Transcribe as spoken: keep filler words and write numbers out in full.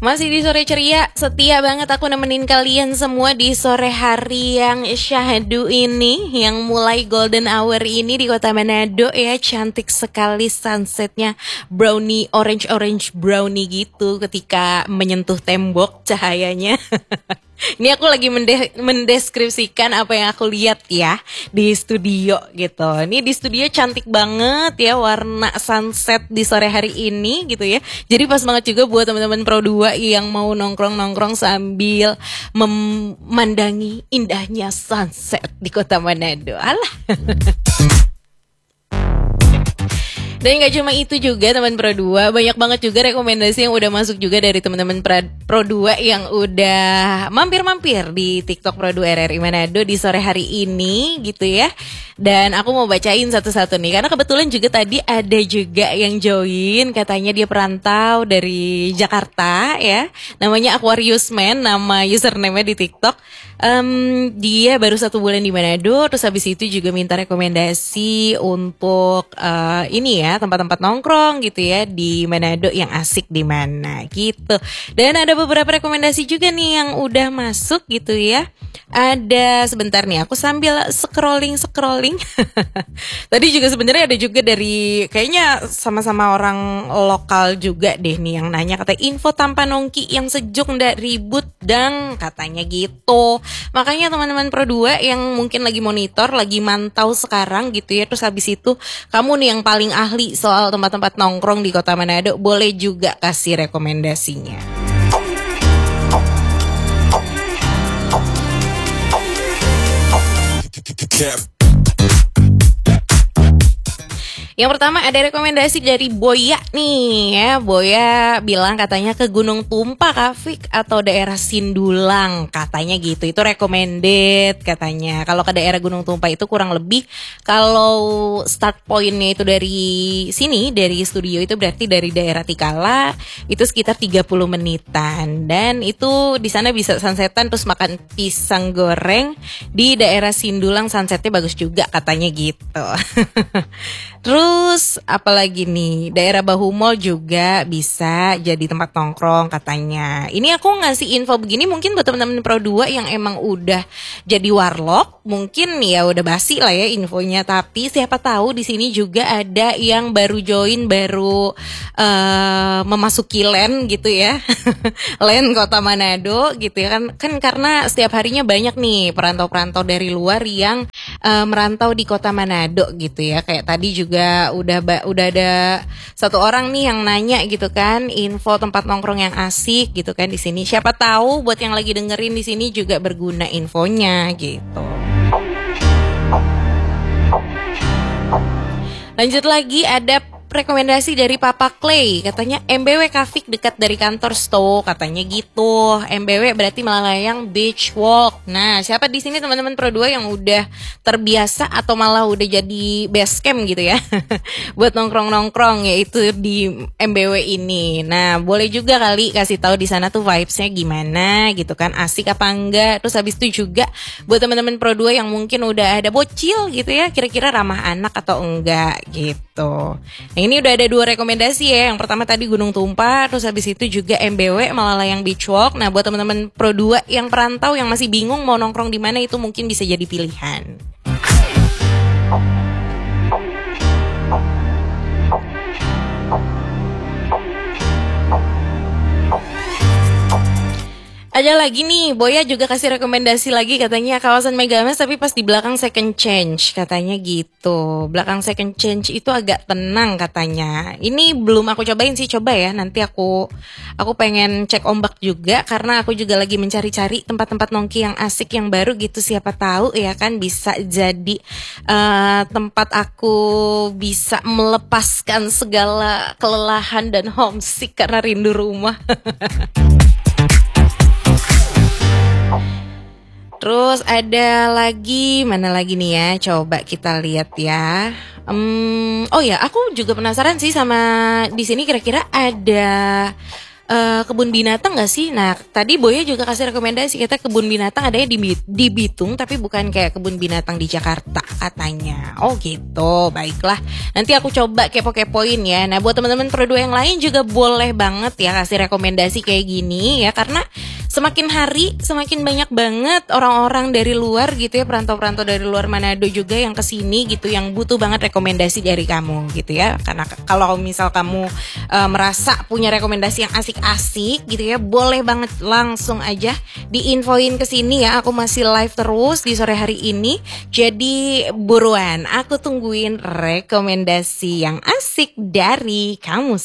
Masih di sore ceria, setia banget aku nemenin kalian semua di sore hari yang syahdu ini, yang mulai golden hour ini di kota Manado ya. Cantik sekali sunsetnya, brownie, orange-orange brownie gitu ketika menyentuh tembok cahayanya. Ini aku lagi mende- mendeskripsikan apa yang aku lihat ya di studio gitu. Ini di studio cantik banget ya warna sunset di sore hari ini gitu ya. Jadi pas banget juga buat teman-teman Pro dua yang mau nongkrong-nongkrong sambil memandangi indahnya sunset di kota Manado. Alah. Dan gak cuma itu juga teman Pro dua, banyak banget juga rekomendasi yang udah masuk juga dari teman-teman Pro dua yang udah mampir-mampir di TikTok Pro dua R R I Manado di sore hari ini gitu ya. Dan aku mau bacain satu-satu nih, karena kebetulan juga tadi ada juga yang join, katanya dia perantau dari Jakarta ya. Namanya Aquarius Man, nama username-nya di TikTok. Um, dia baru satu bulan di Manado, terus habis itu juga minta rekomendasi untuk uh, ini ya, tempat-tempat nongkrong gitu ya di Manado yang asik di mana gitu. Dan ada beberapa rekomendasi juga nih yang udah masuk gitu ya. Ada sebentar nih, aku sambil scrolling-scrolling. Tadi juga sebenarnya ada juga dari kayaknya sama-sama orang lokal juga deh nih yang nanya, kata info tanpa nongki yang sejuk ndak ribut dan katanya gitu. Makanya teman-teman Pro dua yang mungkin lagi monitor, lagi mantau sekarang gitu ya, terus habis itu kamu nih yang paling ahli soal tempat-tempat nongkrong di kota Manado, boleh juga kasih rekomendasinya. Yang pertama ada rekomendasi dari Boya nih ya. Boya bilang katanya ke Gunung Tumpah Kafik atau daerah Sindulang katanya gitu. Itu recommended katanya. Kalau ke daerah Gunung Tumpah itu kurang lebih, kalau start pointnya itu dari sini, dari studio itu berarti dari daerah Tikala itu sekitar tiga puluh menitan. Dan itu di sana bisa sunsetan terus makan pisang goreng. Di daerah Sindulang sunsetnya bagus juga katanya gitu. Terus apalagi nih, daerah Bahu Mall juga bisa jadi tempat nongkrong katanya. Ini aku ngasih info begini mungkin buat teman-teman Pro dua yang emang udah jadi warlock, mungkin ya udah basi lah ya infonya. Tapi siapa tahu di sini juga ada yang baru join, baru uh, memasuki land gitu ya. Land kota Manado gitu ya kan. Kan karena setiap harinya banyak nih perantau-perantau dari luar yang uh, merantau di kota Manado gitu ya. Kayak tadi juga udah udah ada satu orang nih yang nanya gitu kan, info tempat nongkrong yang asik gitu kan di sini. Siapa tahu buat yang lagi dengerin di sini juga berguna infonya gitu. Lanjut lagi ada rekomendasi dari Papa Clay, katanya M B W Kafik dekat dari kantor Sto, katanya gitu. M B W berarti Malalayang Beach Walk. Nah, siapa di sini teman-teman Pro dua yang udah terbiasa atau malah udah jadi base camp gitu ya buat nongkrong-nongkrong yaitu di M B W ini. Nah, boleh juga kali kasih tahu di sana tuh vibes-nya gimana gitu kan, asik apa enggak. Terus habis itu juga buat teman-teman Pro dua yang mungkin udah ada bocil gitu ya, kira-kira ramah anak atau enggak gitu. Nah, ini udah ada dua rekomendasi ya. Yang pertama tadi Gunung Tumpah, terus habis itu juga M B W Malalayang Beach Walk. Nah, buat teman-teman Pro dua yang perantau yang masih bingung mau nongkrong di mana, itu mungkin bisa jadi pilihan. Ada lagi nih, Boya juga kasih rekomendasi lagi, katanya kawasan Megamas tapi pas di belakang Second Change katanya gitu. Belakang Second Change itu agak tenang katanya. Ini belum aku cobain sih, coba ya nanti aku aku pengen cek ombak juga, karena aku juga lagi mencari-cari tempat-tempat nongki yang asik yang baru gitu. Siapa tahu ya kan bisa jadi uh, tempat aku bisa melepaskan segala kelelahan dan homesick karena rindu rumah. Terus ada lagi, mana lagi nih ya, coba kita lihat ya. Um, oh ya, aku juga penasaran sih sama di sini kira-kira ada uh, kebun binatang nggak sih? Nah tadi Boya juga kasih rekomendasi, kita kebun binatang adanya di, di Bitung, tapi bukan kayak kebun binatang di Jakarta katanya. Oh gitu, baiklah. Nanti aku coba kepo-kepoin ya. Nah buat teman-teman Pro dua yang lain juga boleh banget ya kasih rekomendasi kayak gini ya, karena semakin hari semakin banyak banget orang-orang dari luar gitu ya, perantau-perantau dari luar Manado juga yang kesini gitu, yang butuh banget rekomendasi dari kamu gitu ya. Karena kalau misal kamu uh, merasa punya rekomendasi yang asik-asik gitu ya, boleh banget langsung aja diinfoin ke sini ya. Aku masih live terus di sore hari ini, jadi buruan aku tungguin rekomendasi yang asik dari kamu